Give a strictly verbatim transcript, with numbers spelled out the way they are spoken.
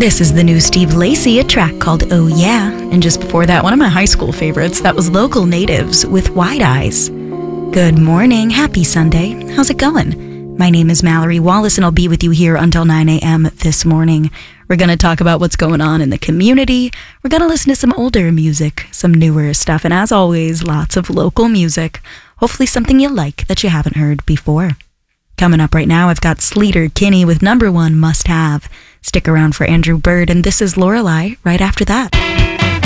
This is the new Steve Lacy, a track called Oh Yeah. And just before that, one of my high school favorites, that was Local Natives with Wide Eyes. Good morning. Happy Sunday. How's it going? My name is Mallory Wallace, and I'll be with you here until nine a.m. this morning. We're going to talk about what's going on in the community. We're going to listen to some older music, some newer stuff, and as always, lots of local music. Hopefully something you like that you haven't heard before. Coming up right now, I've got Sleater Kinney with number one Must Have. Stick around for Andrew Bird, and this is Lorelei right after that.